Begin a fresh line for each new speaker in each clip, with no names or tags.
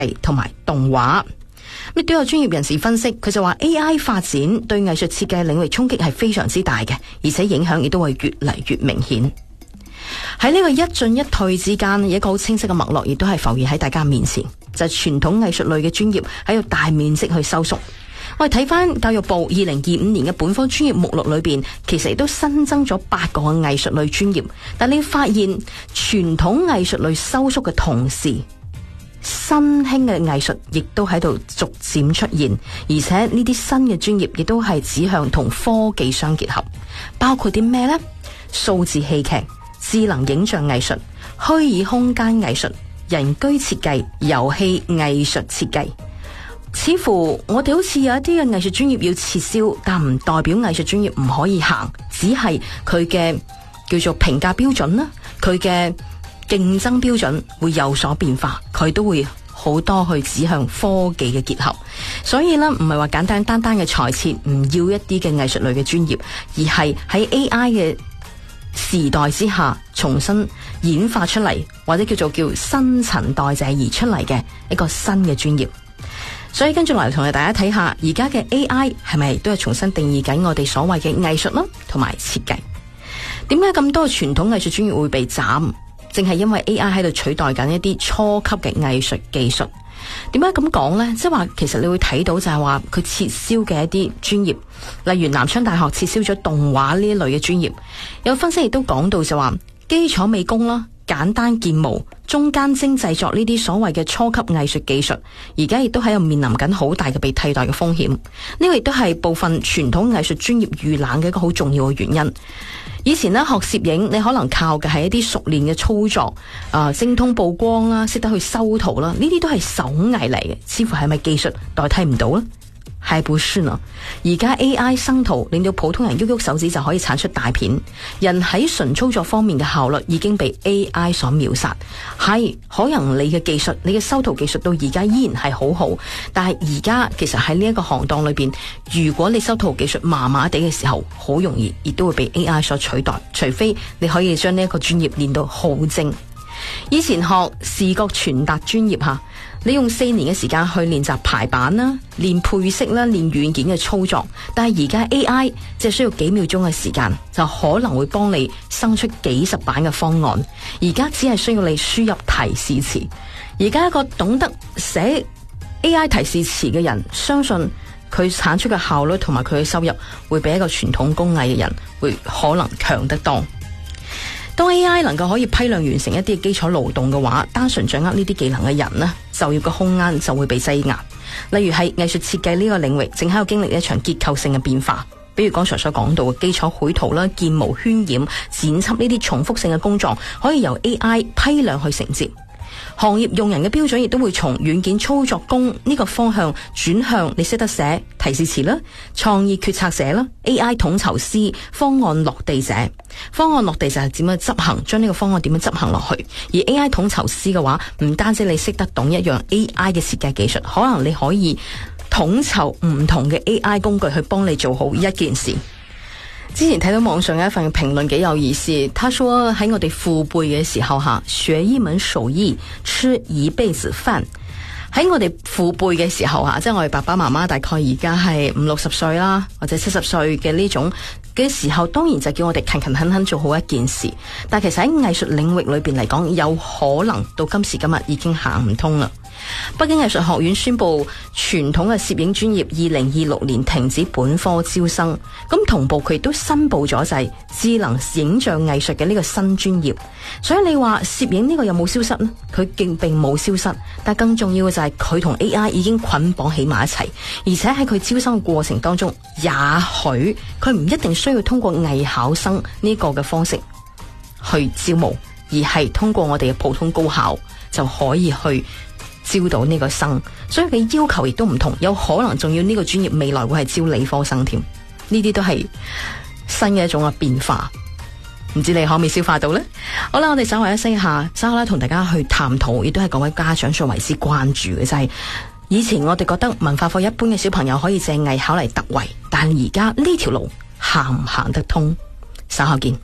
同埋動畫。亦都有專業人士分析，佢就話 AI 發展對藝術設計領域衝擊係非常之大嘅，而且影響亦都會越嚟越明顯。喺呢個一進一退之間，一個好清晰嘅脈絡亦都係浮現喺大家面前，就係傳統藝術類嘅專業喺度大面積去收縮。我哋睇翻教育部2025年嘅本科專業目錄裏邊，其實亦都新增咗8個嘅藝術類專業，但你發現傳統藝術類收縮嘅同時，新興嘅藝術亦都喺度逐漸出現，而且呢啲新嘅專業亦都係指向同科技相結合，包括啲咩呢？數字戲劇、智能影像藝術、虛擬空間藝術、人居設計、遊戲藝術設計。似乎我哋好似有一啲嘅藝術專業要撤銷，但唔代表藝術專業唔可以行，只係佢嘅叫做評價標準啦，佢嘅競爭標準會有所變化，佢都會好多去指向科技嘅結合。所以呢，唔係話簡單單嘅裁撤，唔要一啲嘅藝術類嘅專業，而係喺 AI 嘅時代之下重新演化出嚟，或者叫新陳代謝而出嚟嘅一個新嘅專業。所以跟住落嚟同大家睇下，而家嘅 AI 係咪都係重新定義緊我哋所謂嘅藝術啦，同埋設計。點解咁多傳統藝術專業會被斬？正係因為 AI 喺度取代緊一啲初級嘅藝術技術。點解咁講呢？即係話其實你會睇到就係話佢撤銷嘅一啲專業，例如南昌大學撤銷咗動畫呢一類嘅專業。有分析亦都講到就話基礎美工啦、簡單建模、中間精製作呢啲所謂嘅初級藝術技術，而家亦都喺度面臨緊好大嘅被替代嘅風險。呢個亦都係部分傳統藝術專業遇冷嘅一個好重要嘅原因。以前呢，學攝影你可能靠嘅係一啲熟練嘅操作，精通曝光啦，識得去修圖啦，呢啲都係手藝嚟嘅，似乎係咪技術代替唔到呢？係不是呢？而家 AI 生圖令到普通人喐喐手指就可以產出大片，人喺純操作方面嘅效率已經被 AI 所秒殺。係可能你嘅技術，你嘅修圖技術到而家依然係好好，但係而家其實喺呢一個行當裏邊，如果你修圖技術麻麻地嘅時候，好容易亦都會被 AI 所取代，除非你可以將呢一個專業練到好精。以前學視覺傳達專業吓，你用4年嘅時間去練習排版啦，練配色啦，練軟件嘅操作。但係而家 AI 只係需要幾秒鐘嘅時間，就可能會幫你生出幾十版嘅方案。而家只係需要你輸入提示詞。而家一個懂得寫 AI 提示詞嘅人，相信佢產出嘅效率同埋佢嘅收入會比一個傳統工藝嘅人會可能強得多。當 AI 能夠可以批量完成一啲基礎勞動嘅話，單純掌握呢啲技能嘅人呢，就業嘅空間就會被擠壓。例如係藝術設計呢個領域，正喺度經歷一場結構性嘅變化。比如剛才所講到嘅基礎繪圖啦、建模、渲染、剪輯呢啲重複性嘅工作，可以由 AI 批量去承接。行業用人嘅標準亦都會從軟件操作工呢個方向轉向你識得寫提示詞啦、創意決策者啦、AI 統籌師、方案落地者。方案落地就係點樣執行，將呢個方案點樣執行落去。而 AI 統籌師嘅話，唔單止你識得懂一樣 AI 嘅設計技術，可能你可以統籌唔同嘅 AI 工具去幫你做好一件事。之前睇到網上有一份評論幾有意思，他說喺我哋父輩嘅時候學一門手藝，吃一輩子飯。喺我哋父輩嘅時候即係我哋爸爸媽媽大概而家係50、60歲啦，或者70歲嘅呢種嘅時候，當然就叫我哋勤勤懇懇做好一件事。但其實喺藝術領域裏邊嚟講，有可能到今時今日已經行唔通啦。北京藝術學院宣布傳統嘅攝影專業2026年停止本科招生，咁同步佢亦都申報咗就係智能影像藝術嘅呢個新專業。所以你話攝影呢個有冇消失呢？佢並冇消失，但更重要嘅就係佢同 AI 已經捆綁起埋一齊，而且喺佢招生嘅過程當中，也許佢唔一定需要通過藝考生呢個嘅方式去招募，而係通過我哋嘅普通高考就可以去招到呢個生，所以佢要求亦都唔同，有可能仲要呢個專業未來會係招理科生添，呢啲都係新嘅一種嘅變化，唔知你可唔可以消化到呢？好啦，我哋稍為休息一下，稍後咧同大家去探討，亦都係各位家長所為之關注嘅，就係以前我哋覺得文化課一般嘅小朋友可以借藝考嚟突圍，但而家呢條路行唔行得通？稍後見。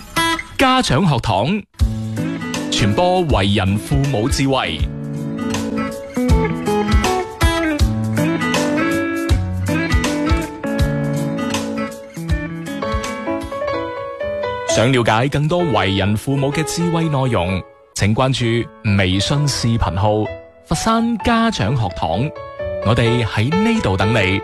家長學堂傳播為人父母智慧。 想了解更多為人父母嘅智慧內容，請關注微信視頻號佛山家長學堂，我哋喺呢度等你。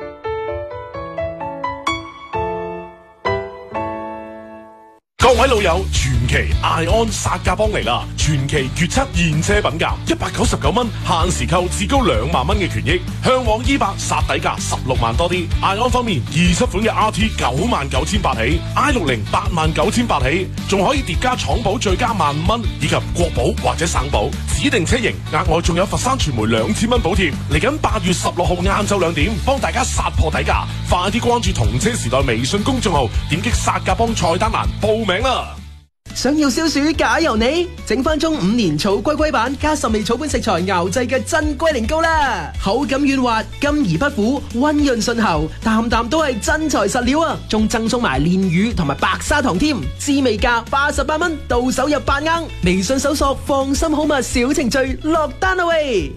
各位老友，傳奇艾安殺價幫嚟啦！傳奇決測現車品價199蚊，限時購至高2萬蚊嘅權益，向往E8殺底價16萬多啲。艾安方面，27款嘅 RT 99,800起，i60 89,800起，仲可以疊加廠保最加15,000蚊，以及國保或者省保指定車型，額外仲有佛山傳媒2000蚊補貼。嚟緊8月16號晏晝2點，幫大家殺破底價，快啲關注同車時代微信公眾號，點擊殺價幫菜單欄報名啦！
想要消暑假由你，整翻盅5年草龜龜版加10味草本食材熬製嘅真龜苓膏啦，口感軟滑，甘而不苦，溫潤順喉，啖啖都係真材實料啊！仲贈送埋煉乳同埋白砂糖添，滋味價88蚊，到手入8盎。微信搜索放心好物小程序落單啦喂！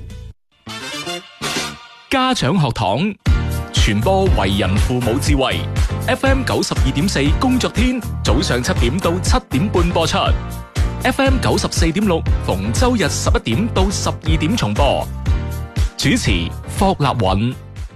家長學堂傳播為人父母智慧。FM 92.4工作天早上7點到7點半播出， FM 94.6逢周日11點到12點重播。主持霍立允。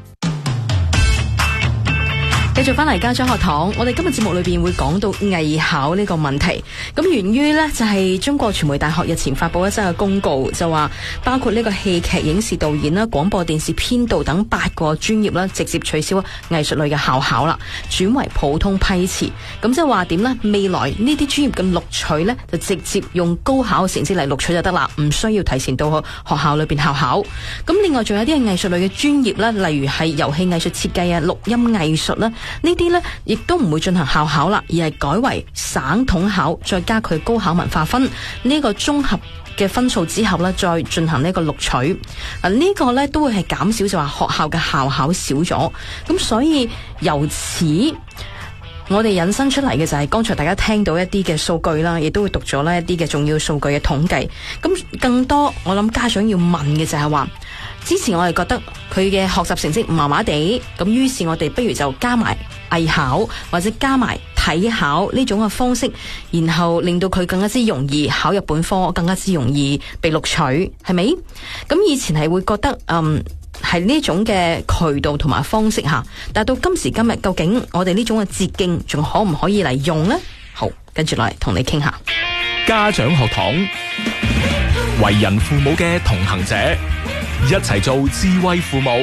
繼續翻嚟家長學堂，我哋今日節目裏邊會講到藝考呢個問題。咁源於呢，就係中國傳媒大學日前發佈一則嘅公告，就話包括呢個戲劇、影視導演啦、廣播電視編導等8個專業啦，直接取消藝術類嘅校考啦，轉為普通批次。咁即係話點呢？未來呢啲專業嘅錄取呢，就直接用高考成績嚟錄取就得啦，唔需要提前到學校裏邊校考。咁另外仲有啲係藝術類嘅專業啦，例如係遊戲藝術設計啊、錄音藝術啦。呢啲呢亦都唔會進行校考啦，而係改為省統考，再加佢高考文化分呢個綜合嘅分數之後呢，再進行呢個錄取。呢個呢都會係減少就話學校嘅校考少咗，咁所以由此我哋引申出嚟嘅就係剛才大家聽到一啲嘅數據啦，亦都會讀咗呢一啲嘅重要數據嘅統計。咁更多我諗家長要問嘅就係話，之前我哋覺得佢嘅學習成績麻麻地，咁於是我哋不如就加埋藝考或者加埋體考呢種嘅方式，然後令到佢更加之容易考入本科，更加之容易被錄取，係咪？咁以前係會覺得係呢種嘅渠道同埋方式吓，但係到今時今日，究竟我哋呢種嘅捷徑仲可唔可以嚟用呢？好，跟住落嚟同你傾下
家長學堂，為人父母嘅同行者，一齊做智慧父母。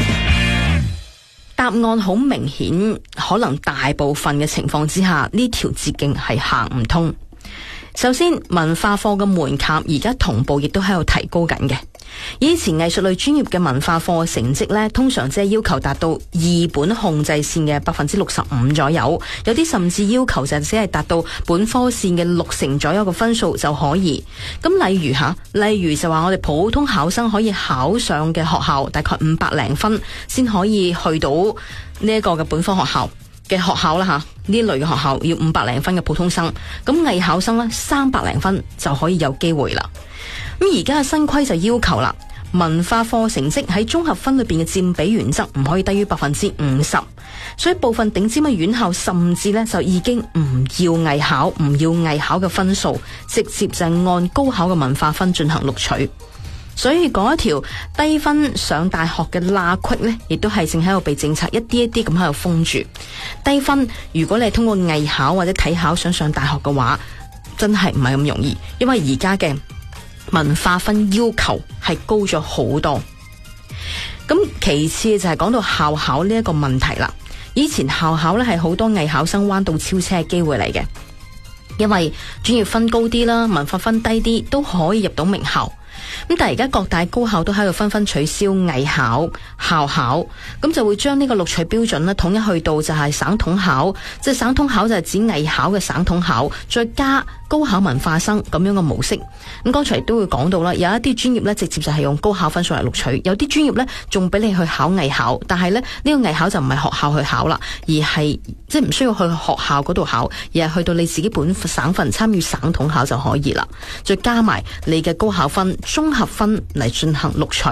答案好明顯，可能大部分嘅情況之下，呢條捷徑係行唔通。首先，文化課嘅門檻而家同步亦都喺度提高緊嘅。以前藝術類專業嘅文化課嘅成績呢，通常只係要求達到二本控制線嘅65%左右，有啲甚至要求就只係達到本科線嘅60%左右嘅分數就可以。咁例如就話我哋普通考生可以考上嘅學校，大概500零分先可以去到呢一個嘅本科學校啦吓，呢類嘅學校要500零分嘅普通生，咁藝考生呢300零分就可以有機會啦。咁而家嘅新規就要求啦，文化課成績喺綜合分裏邊嘅佔比原則唔可以低於50%，所以部分頂尖嘅院校甚至呢就已經唔要藝考嘅分數，直接就係按高考嘅文化分進行錄取。所以嗰一條低分上大學嘅罅隙呢，亦都係正喺度被政策一啲一啲咁喺度封住。低分如果你係通過藝考或者體考想上大學嘅話，真係唔係咁容易，因為而家嘅文化分要求係高咗好多。咁其次就係講到校考呢一個問題啦。以前校考呢係好多藝考生彎道超車嘅機會嚟嘅，因為專業分高啲啦，文化分低啲都可以入到名校。咁但係而家各大高校都喺度紛紛取消藝考、校考，咁就會將呢個錄取標準咧統一去到就係省統考，即係省統考就係指藝考嘅省統考，再加高考文化生咁樣嘅模式。咁剛才都會講到啦，有一啲專業咧直接就係用高考分數嚟錄取，有啲專業咧仲俾你去考藝考，但係咧呢個藝考就唔係學校去考啦，而係即係唔需要去學校嗰度考，而係去到你自己本省份參與省統考就可以啦。再加埋你嘅高考分、綜合分嚟進行錄取。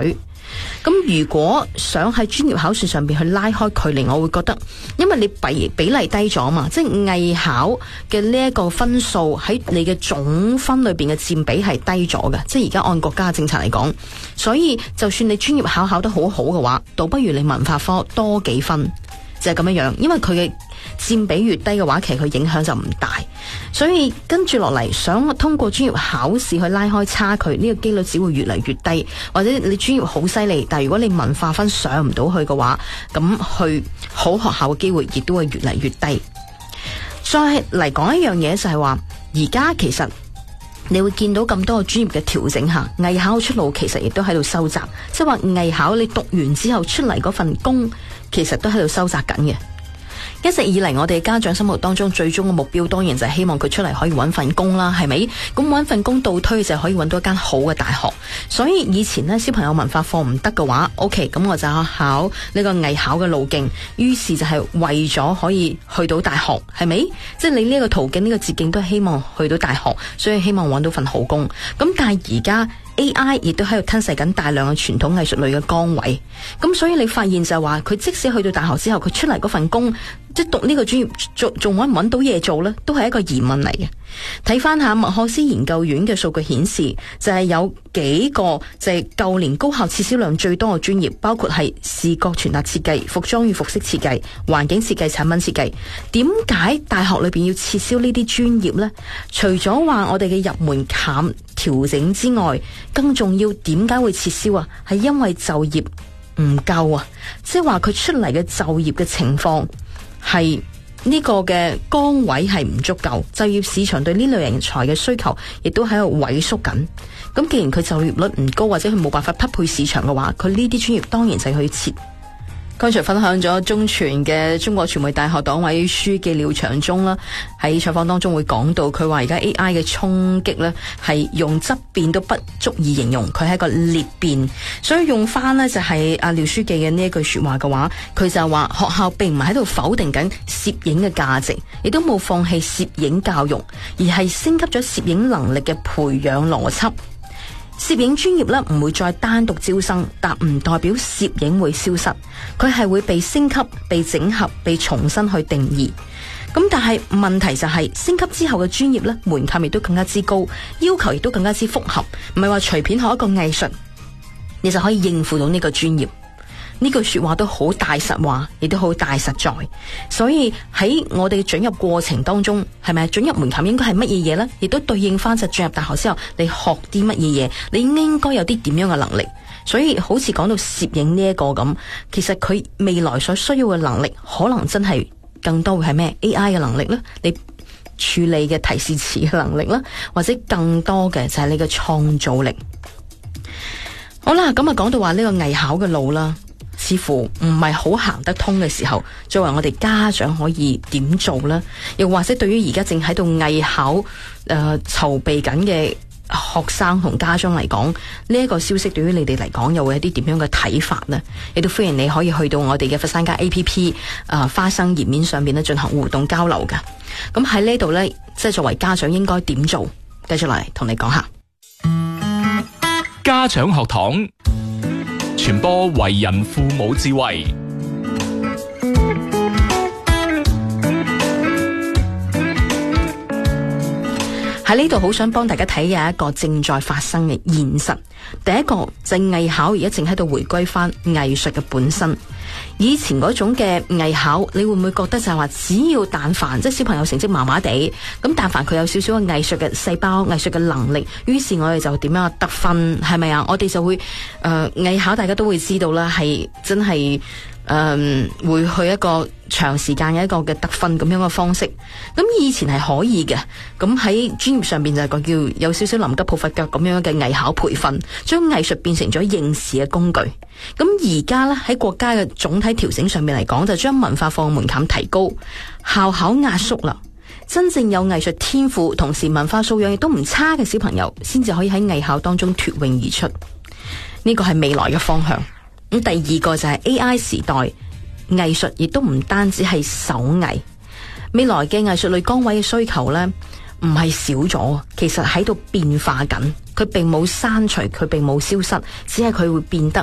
咁如果想喺專業考試上邊去拉開距離，我會覺得，因為你比例低咗嘛，即係藝考嘅呢一個分數喺你嘅總分裏邊嘅佔比係低咗嘅，即係而家按國家嘅政策嚟講，所以就算你專業考得好好嘅話，倒不如你文化科多幾分，就係咁樣樣，因為佢嘅佔比越低嘅話，其實佢影響就唔大，所以跟住落嚟想通過專業考試去拉開差距，呢個機率只會越嚟越低。或者你專業好犀利，但係如果你文化分上唔到去嘅話，咁去好學校嘅機會亦都會越嚟越低。再嚟講一樣嘢就係話，而家其實你會見到咁多個專業嘅調整下，藝考出路其實亦都喺度收窄，即係話藝考你讀完之後出嚟嗰份工，其實都喺度收窄緊嘅。一直以嚟，我哋家長心目當中最終嘅目標，當然就係希望佢出嚟可以揾份工啦，係咪？咁揾份工倒推就可以揾到一間好嘅大學。所以以前呢，小朋友文化課唔得嘅話 ，OK， 咁我就考呢個藝考嘅路徑。於是就係為咗可以去到大學，係咪？即係你呢個途徑，呢個捷徑都係希望去到大學，所以希望揾到份好工。咁但係而家AI 亦都喺度吞噬緊大量嘅傳統藝術類嘅崗位，咁所以你發現就係話，佢即使去到大學之後，佢出嚟嗰份工，即係讀呢個專業，仲揾唔揾到嘢做呢？都係一個疑問嚟嘅。睇翻下麥克斯研究院嘅數據顯示，就係有幾個就係舊年高校撤銷量最多嘅專業，包括係視覺傳達設計、服裝與服飾設計、環境設計、產品設計。點解大學裏邊要撤銷呢啲專業呢？除咗話我哋嘅入門檻調整之外，更重要點解會撤銷啊？係因為就業唔夠啊，即係話佢出嚟嘅就業嘅情況係呢個嘅崗位係唔足夠，就業市場對呢類人才嘅需求亦都喺度萎縮緊。咁既然佢就業率唔高，或者佢冇辦法匹配市場嘅話，佢呢啲專業當然就係去撤。剛才分享咗中傳嘅中國傳媒大學黨委書記廖長忠啦，喺採訪當中會講到，佢話而家 AI 嘅衝擊呢係用質變都不足以形容，佢係一個裂變。所以用翻呢就係阿廖書記嘅呢一句說話嘅話，佢就話學校並唔係喺度否定緊攝影嘅價值，亦都冇放棄攝影教育，而係升級咗攝影能力嘅培養邏輯。攝影專業咧唔會再單獨招生，但唔代表攝影會消失，佢係會被升級、被整合、被重新去定義。咁但係問題就係升級之後嘅專業咧，門檻亦都更加之高，要求亦都更加之複合，唔係話隨便學一個藝術，你就可以應付到呢個專業。呢句說話都好大實話，亦都好大實在。所以喺我哋准入過程當中，係咪准入門檻應該係乜嘢嘢呢？亦都對應翻就進入大學之後，你學啲乜嘢嘢，你應該有啲點樣嘅能力。所以好似講到攝影呢一個咁，其實佢未來所需要嘅能力，可能真係更多會係咩 AI 嘅能力呢？你處理嘅提示詞嘅能力啦，或者更多嘅就係你嘅創造力。好啦，咁啊講到話呢個藝考嘅路啦，似乎唔係好行得通嘅時候，作為我哋家長可以點做呢？又或者對於而家正喺度藝考籌備緊嘅學生同家長嚟講，呢一個消息對於你哋嚟講又會有啲點樣嘅睇法呢？亦都歡迎你可以去到我哋嘅佛山家 APP 花生頁面上面咧進行互動交流㗎。咁喺呢度呢，即係作為家長應該點做？繼續嚟同你講下
家長學堂，傳播為人父母智慧。
喺呢度好想幫大家睇有一個正在發生嘅現實。第一個就係藝考而家正喺度回歸翻藝術嘅本身。以前嗰種嘅藝考，你會唔會覺得就係話只要但凡即係小朋友成績麻麻地，咁但凡佢有少少嘅藝術嘅細胞、藝術嘅能力，於是我哋就點樣得分，係咪啊？我哋就會藝考，大家都會知道啦，係真係會去一個長時間嘅一個嘅得分咁樣嘅方式。咁以前係可以嘅，咁喺專業上邊就係個叫有少少臨急抱佛腳咁樣嘅藝考培訓，將藝術變成咗應試嘅工具。咁而家咧喺國家嘅總體調整上面嚟講，就將文化課門檻提高，校考壓縮啦。真正有藝術天賦，同時文化素養亦都唔差嘅小朋友，先至可以喺藝考當中脫穎而出。呢個係未來嘅方向。咁第二個就係 AI 時代，藝術亦都唔單止係手藝，未來嘅藝術類崗位嘅需求呢，唔係少咗，其實喺度變化緊，佢並冇刪除，佢並冇消失，只係佢會變得